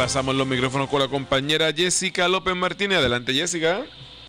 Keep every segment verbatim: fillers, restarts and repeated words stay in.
pasamos los micrófonos con la compañera Jessica López Martínez. Adelante, Jessica.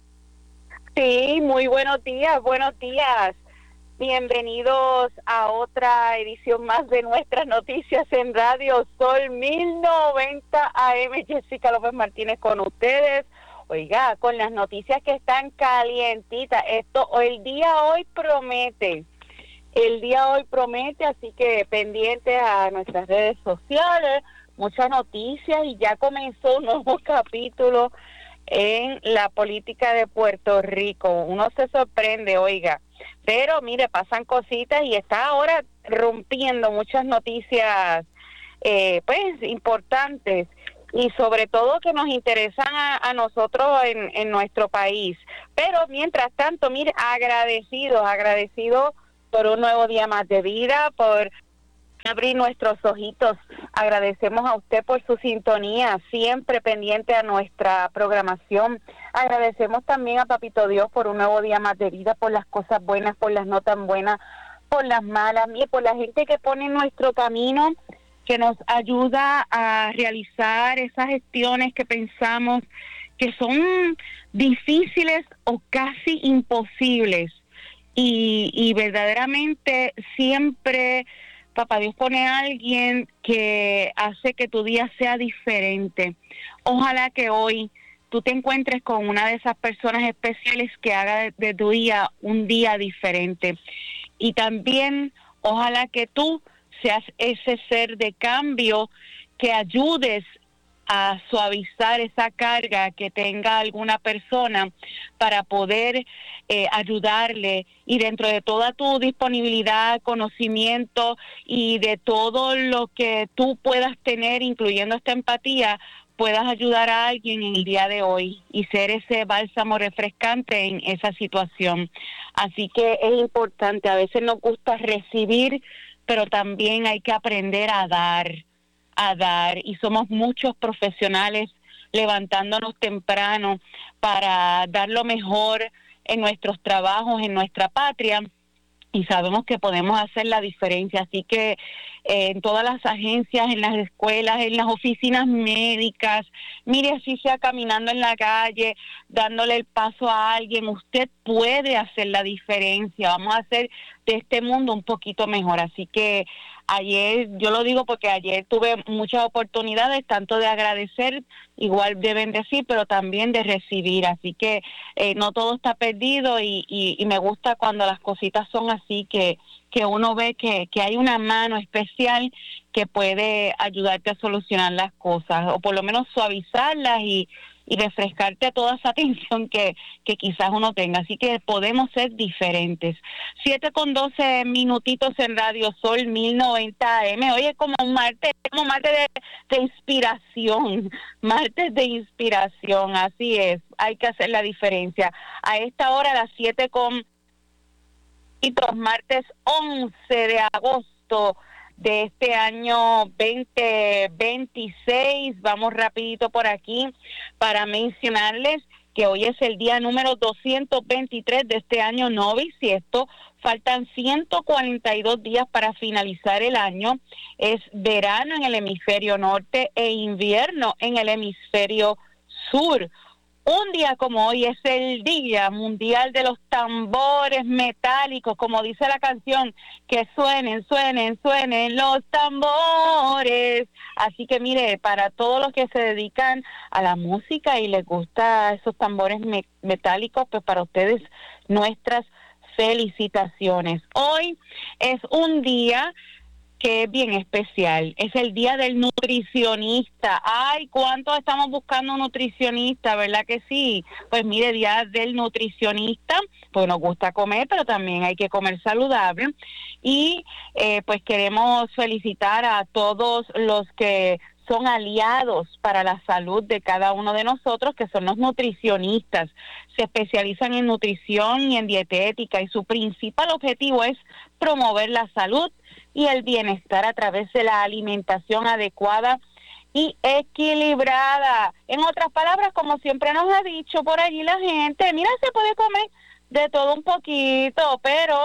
Sí, muy buenos días, buenos días. Bienvenidos a otra edición más de nuestras noticias en Radio Sol mil noventa A M. Jessica López Martínez con ustedes. Oiga, con las noticias que están calientitas. Esto, el día hoy promete. El día hoy promete, así que pendientes a nuestras redes sociales, muchas noticias y ya comenzó un nuevo capítulo en la política de Puerto Rico. Uno se sorprende, oiga, pero mire, pasan cositas y está ahora rompiendo muchas noticias eh, pues importantes y sobre todo que nos interesan a, a nosotros en, en nuestro país. Pero mientras tanto, mire, agradecidos, agradecidos por un nuevo día más de vida, por abrir nuestros ojitos. Agradecemos a usted por su sintonía, siempre pendiente a nuestra programación. Agradecemos también a Papito Dios por un nuevo día más de vida, por las cosas buenas, por las no tan buenas, por las malas, y por la gente que pone en nuestro camino, que nos ayuda a realizar esas gestiones que pensamos que son difíciles o casi imposibles. Y, y verdaderamente siempre Papá Dios pone a alguien que hace que tu día sea diferente. Ojalá que hoy tú te encuentres con una de esas personas especiales que haga de, de tu día un día diferente. Y también ojalá que tú seas ese ser de cambio que ayudes a suavizar esa carga que tenga alguna persona para poder eh, ayudarle, y dentro de toda tu disponibilidad, conocimiento y de todo lo que tú puedas tener, incluyendo esta empatía, puedas ayudar a alguien en el día de hoy y ser ese bálsamo refrescante en esa situación. Así que es importante, a veces nos gusta recibir, pero también hay que aprender a dar. a dar y somos muchos profesionales levantándonos temprano para dar lo mejor en nuestros trabajos, en nuestra patria, y sabemos que podemos hacer la diferencia. Así que eh, en todas las agencias, en las escuelas, en las oficinas médicas, mire, así sea caminando en la calle, dándole el paso a alguien, usted puede hacer la diferencia. Vamos a hacer de este mundo un poquito mejor. Así que ayer, yo lo digo porque ayer tuve muchas oportunidades, tanto de agradecer, igual de bendecir, pero también de recibir. Así que eh, no todo está perdido y, y, y me gusta cuando las cositas son así, que, que uno ve que, que hay una mano especial que puede ayudarte a solucionar las cosas, o por lo menos suavizarlas y, y refrescarte a toda esa tensión que, que quizás uno tenga. Así que podemos ser diferentes. Siete con doce minutitos en Radio Sol mil noventa A M. Oye, como un martes, como martes de, de inspiración, martes de inspiración, así es, hay que hacer la diferencia. A esta hora, a las siete con martes once de agosto de este año veinte veintiséis. Vamos rapidito por aquí para mencionarles que hoy es el día número doscientos veintitrés de este año no bisiesto. Faltan ciento cuarenta y dos días para finalizar el año. Es verano en el hemisferio norte e invierno en el hemisferio sur. Un día como hoy es el Día Mundial de los Tambores Metálicos, como dice la canción, que suenen, suenen, suenen los tambores. Así que mire, para todos los que se dedican a la música y les gusta esos tambores me- metálicos, pues para ustedes nuestras felicitaciones. Hoy es un día que es bien especial, es el día del nutricionista. Ay, ¿cuántos estamos buscando un nutricionista, verdad que sí? Pues mire, día del nutricionista, pues nos gusta comer, pero también hay que comer saludable. Y eh, pues queremos felicitar a todos los que son aliados para la salud de cada uno de nosotros, que son los nutricionistas. Se especializan en nutrición y en dietética, y su principal objetivo es promover la salud y el bienestar a través de la alimentación adecuada y equilibrada. En otras palabras, como siempre nos ha dicho por allí la gente, mira, se puede comer de todo un poquito, pero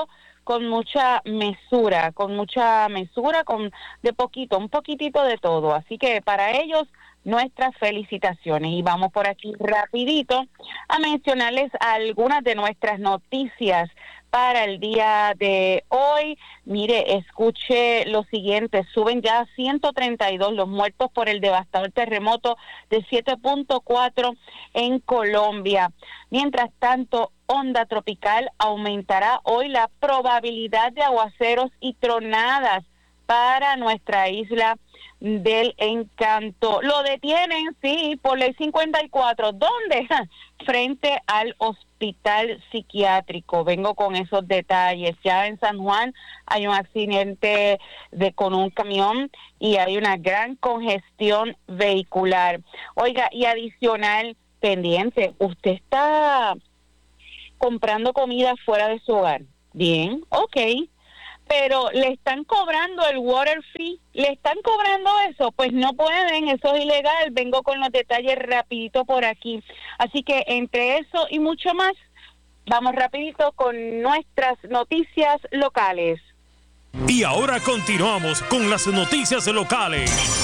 con mucha mesura, con mucha mesura, con de poquito, un poquitito de todo. Así que para ellos, nuestras felicitaciones. Y vamos por aquí rapidito a mencionarles algunas de nuestras noticias para el día de hoy. Mire, escuche lo siguiente, suben ya a ciento treinta y dos los muertos por el devastador terremoto de siete punto cuatro en Colombia. Mientras tanto, onda tropical aumentará hoy la probabilidad de aguaceros y tronadas para nuestra isla del Encanto. Lo detienen, sí, por ley cincuenta y cuatro. ¿Dónde? Frente al hospital psiquiátrico. Vengo con esos detalles. Ya en San Juan hay un accidente de con un camión y hay una gran congestión vehicular. Oiga, y adicional, pendiente, usted está comprando comida fuera de su hogar. Bien, ok. Pero le están cobrando el water fee, le están cobrando eso, pues no pueden, eso es ilegal. Vengo con los detalles rapidito por aquí. Así que entre eso y mucho más, vamos rapidito con nuestras noticias locales. Y ahora continuamos con las noticias locales.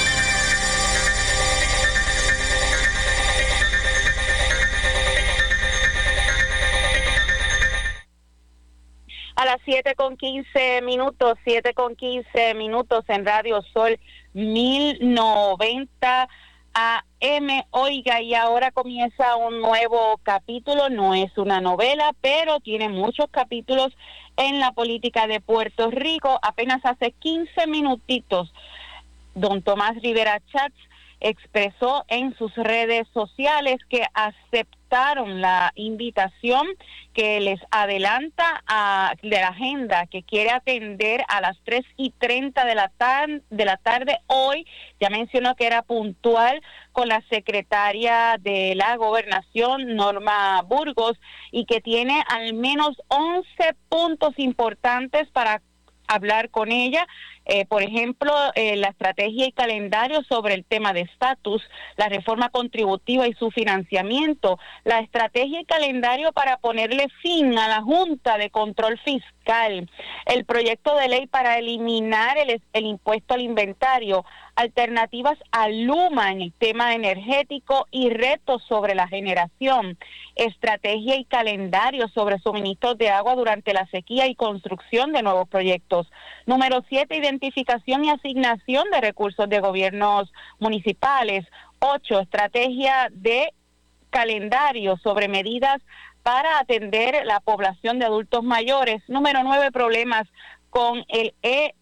A las siete con quince minutos, siete con quince minutos en Radio Sol mil noventa A M. Oiga, y ahora comienza un nuevo capítulo, no es una novela, pero tiene muchos capítulos en la política de Puerto Rico. Apenas hace quince minutitos, don Tomás Rivera Chats expresó en sus redes sociales que aceptaron la invitación que les adelanta a, de la agenda que quiere atender a las tres y treinta de la, tar- de la tarde hoy. Ya mencionó que era puntual con la secretaria de la Gobernación, Norma Burgos, y que tiene al menos once puntos importantes para hablar con ella. Eh, por ejemplo, eh, la estrategia y calendario sobre el tema de estatus, la reforma contributiva y su financiamiento, la estrategia y calendario para ponerle fin a la Junta de Control Fiscal, el proyecto de ley para eliminar el, el impuesto al inventario, alternativas a Luma en el tema energético y retos sobre la generación, estrategia y calendario sobre suministros de agua durante la sequía y construcción de nuevos proyectos. Número siete, identificación y asignación de recursos de gobiernos municipales. Ocho, estrategia de calendario sobre medidas para atender la población de adultos mayores. Número nueve, problemas con el E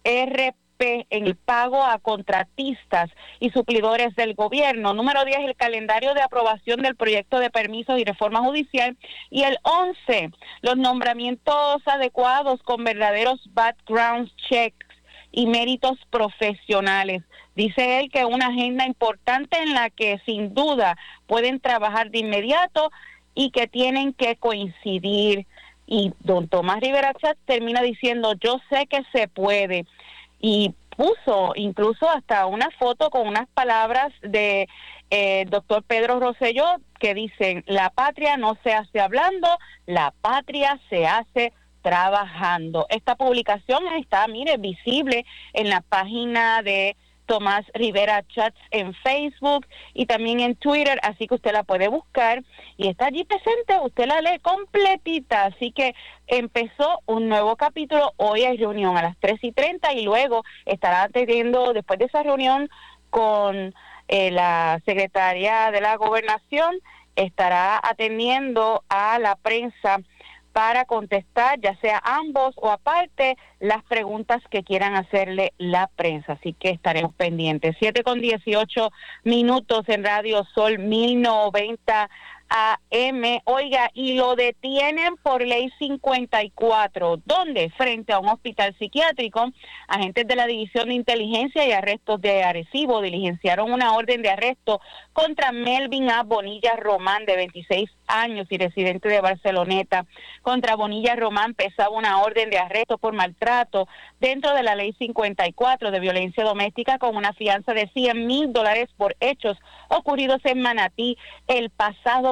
R P en el pago a contratistas y suplidores del gobierno. Número diez, el calendario de aprobación del proyecto de permisos y reforma judicial. Y el once, los nombramientos adecuados con verdaderos background checks y méritos profesionales. Dice él que una agenda importante en la que sin duda pueden trabajar de inmediato y que tienen que coincidir. Y don Tomás Rivera Chats termina diciendo, yo sé que se puede. Y puso incluso hasta una foto con unas palabras de eh, doctor Pedro Rosselló que dicen, la patria no se hace hablando, la patria se hace trabajando. Esta publicación está, mire, visible en la página de Tomás Rivera Chats en Facebook y también en Twitter, así que usted la puede buscar y está allí presente, usted la lee completita, así que empezó un nuevo capítulo. Hoy hay reunión a las tres y treinta y luego estará atendiendo, después de esa reunión con eh, la secretaria de la Gobernación, estará atendiendo a la prensa para contestar, ya sea ambos o aparte, las preguntas que quieran hacerle la prensa. Así que estaremos pendientes. siete con dieciocho minutos en Radio Sol mil noventa A M. Oiga, y lo detienen por ley cincuenta y cuatro. ¿Dónde? Frente a un hospital psiquiátrico. Agentes de la División de Inteligencia y Arrestos de Arecibo diligenciaron una orden de arresto contra Melvin A. Bonilla Román, de veintiséis años y residente de Barceloneta. Contra Bonilla Román pesaba una orden de arresto por maltrato dentro de la ley cincuenta y cuatro de violencia doméstica, con una fianza de cien mil dólares por hechos ocurridos en Manatí el pasado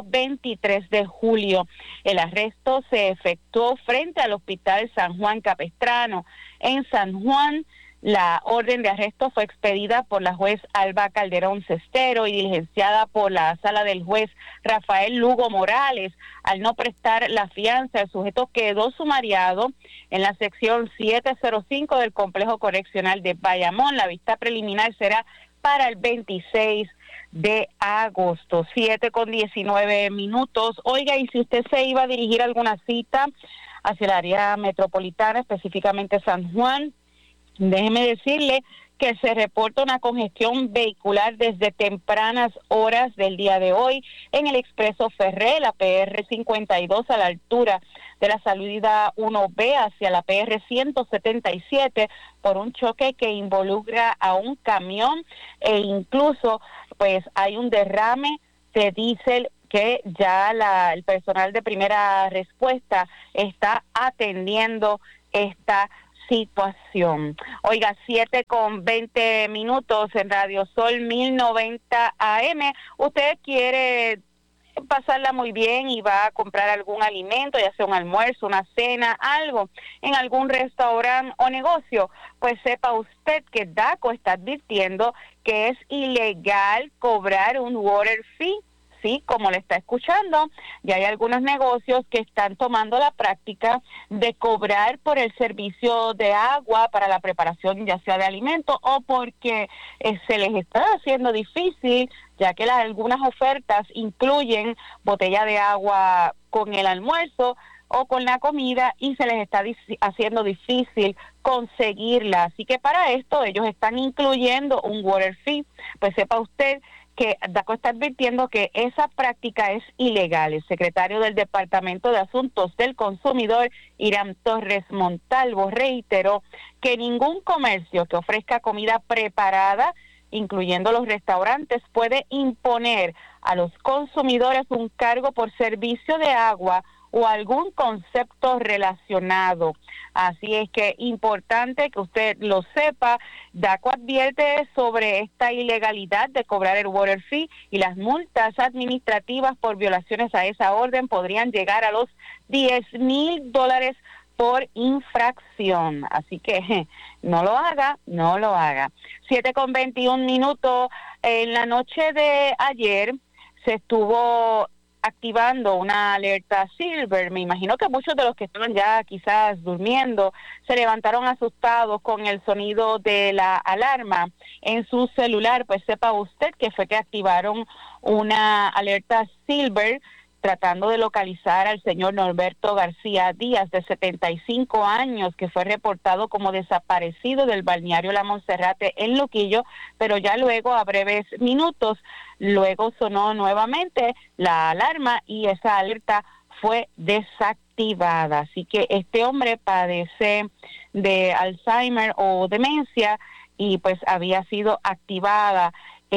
veintitrés de julio. El arresto se efectuó frente al Hospital San Juan Capistrano en San Juan. La orden de arresto fue expedida por la juez Alba Calderón Cestero y diligenciada por la sala del juez Rafael Lugo Morales. Al no prestar la fianza, el sujeto quedó sumariado en la sección setecientos cinco del Complejo Correccional de Bayamón. La vista preliminar será para el veintiséis de agosto, siete con diecinueve minutos. Oiga, y si usted se iba a dirigir a alguna cita hacia el área metropolitana, específicamente San Juan, déjeme decirle que se reporta una congestión vehicular desde tempranas horas del día de hoy en el Expreso Ferré, la P R cincuenta y dos a la altura de la salida uno B hacia la P R ciento setenta y siete por un choque que involucra a un camión e incluso pues hay un derrame de diésel que ya la, el personal de primera respuesta está atendiendo esta situación. Oiga, siete con veinte minutos en Radio Sol mil noventa A M. Usted quiere pasarla muy bien y va a comprar algún alimento, ya sea un almuerzo, una cena, algo, en algún restaurante o negocio, pues sepa usted que DACO está advirtiendo que es ilegal cobrar un water fee. Sí, como le está escuchando, ya hay algunos negocios que están tomando la práctica de cobrar por el servicio de agua para la preparación ya sea de alimentos o porque eh, se les está haciendo difícil, ya que las, algunas ofertas incluyen botella de agua con el almuerzo o con la comida y se les está haciendo difícil conseguirla. Así que para esto ellos están incluyendo un water fee. Pues sepa usted que DACO está advirtiendo que esa práctica es ilegal. El secretario del Departamento de Asuntos del Consumidor, Irán Torres Montalvo, reiteró que ningún comercio que ofrezca comida preparada, incluyendo los restaurantes, puede imponer a los consumidores un cargo por servicio de agua o algún concepto relacionado. Así es que importante que usted lo sepa. DACO advierte sobre esta ilegalidad de cobrar el water fee y las multas administrativas por violaciones a esa orden podrían llegar a los diez mil dólares por infracción. Así que je, no lo haga, no lo haga. siete con veintiún minutos. En la noche de ayer se estuvo activando una alerta Silver. Me imagino que muchos de los que estaban ya quizás durmiendo se levantaron asustados con el sonido de la alarma en su celular. Pues sepa usted que fue que activaron una alerta Silver tratando de localizar al señor Norberto García Díaz, de setenta y cinco años, que fue reportado como desaparecido del balneario La Monserrate en Luquillo, pero ya luego, a breves minutos, luego sonó nuevamente la alarma y esa alerta fue desactivada. Así que este hombre padece de Alzheimer o demencia y pues había sido activada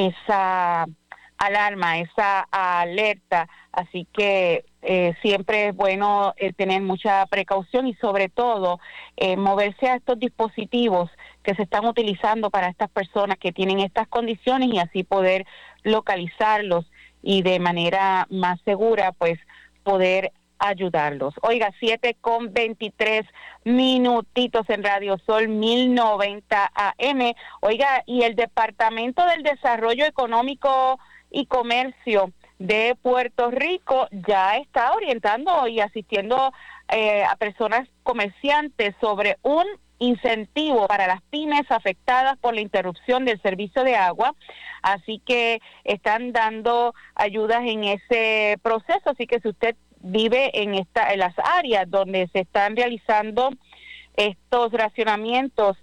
esa alarma, esa alerta, así que eh, siempre es bueno eh, tener mucha precaución y sobre todo eh, moverse a estos dispositivos que se están utilizando para estas personas que tienen estas condiciones y así poder localizarlos y de manera más segura pues poder ayudarlos. Oiga, siete con veintitrés minutitos en Radio Sol mil noventa A M. Oiga, y el Departamento del Desarrollo Económico y Comercio de Puerto Rico ya está orientando y asistiendo eh, a personas comerciantes sobre un incentivo para las pymes afectadas por la interrupción del servicio de agua, así que están dando ayudas en ese proceso, así que si usted vive en esta en las áreas donde se están realizando estos racionamientos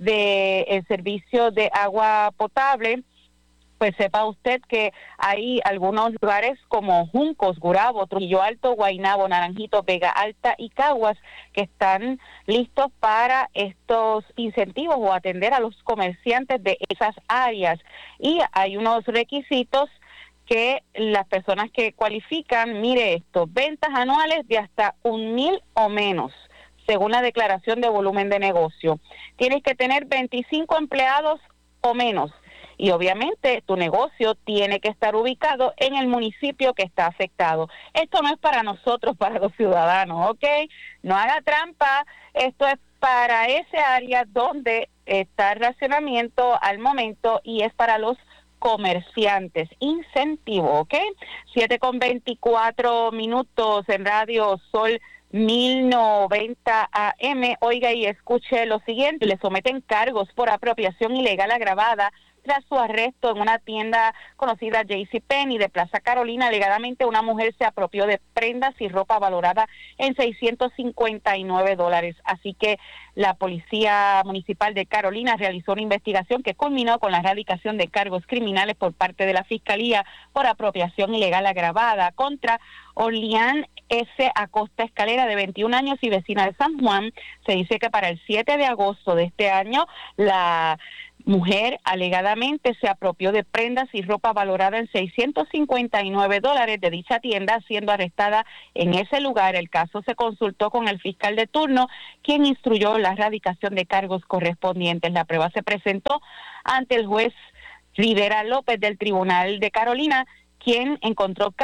del servicio de agua potable, pues sepa usted que hay algunos lugares como Juncos, Gurabo, Trujillo Alto, Guaynabo, Naranjito, Vega Alta y Caguas que están listos para estos incentivos o atender a los comerciantes de esas áreas. Y hay unos requisitos que las personas que cualifican, mire esto, ventas anuales de hasta un mil o menos, según la declaración de volumen de negocio. Tienes que tener veinticinco empleados o menos y obviamente tu negocio tiene que estar ubicado en el municipio que está afectado. Esto no es para nosotros, para los ciudadanos, ¿ok? No haga trampa, esto es para ese área donde está el racionamiento al momento y es para los comerciantes. Incentivo, ¿ok? siete con veinticuatro minutos en Radio Sol mil noventa A M. Oiga y escuche lo siguiente: le someten cargos por apropiación ilegal agravada tras su arresto en una tienda conocida JCPenney de Plaza Carolina. Alegadamente una mujer se apropió de prendas y ropa valorada en seiscientos cincuenta y nueve dólares. Así que la Policía Municipal de Carolina realizó una investigación que culminó con la erradicación de cargos criminales por parte de la Fiscalía por apropiación ilegal agravada contra Orleán S. Acosta Escalera, de veintiún años y vecina de San Juan. Se dice que para el siete de agosto de este año, la mujer alegadamente se apropió de prendas y ropa valorada en seiscientos cincuenta y nueve dólares de dicha tienda, siendo arrestada en ese lugar. El caso se consultó con el fiscal de turno, quien instruyó la erradicación de cargos correspondientes. La prueba se presentó ante el juez Rivera López del Tribunal de Carolina, quien encontró